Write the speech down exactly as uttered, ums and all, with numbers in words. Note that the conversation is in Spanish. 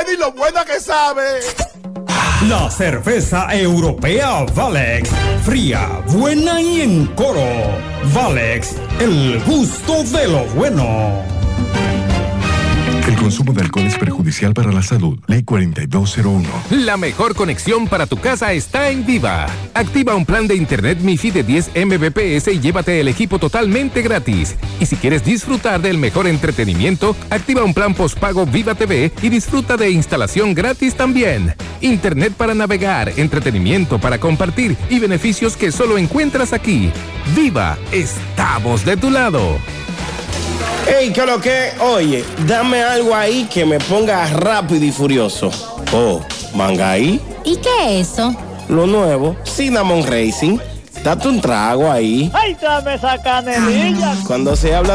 y lo buena que sabe. La cerveza europea Valex, fría, buena y en coro. Valex, el gusto de lo bueno. El consumo de alcohol es perjudicial para la salud. Ley cuarenta y dos cero uno. La mejor conexión para tu casa está en Viva. Activa un plan de internet MiFi de diez megabits por segundo y llévate el equipo totalmente gratis. Y si quieres disfrutar del mejor entretenimiento, activa un plan postpago Viva T V y disfruta de instalación gratis también. Internet para navegar, entretenimiento para compartir y beneficios que solo encuentras aquí. Viva, estamos de tu lado. Ey, ¿qué lo que? Oye, dame algo ahí que me ponga rápido y furioso. Oh, Mangaí. ¿Y qué es eso? Lo nuevo, Cinnamon Racing. Date un trago ahí. ¡Ay, dame esa canelilla! Cuando se habla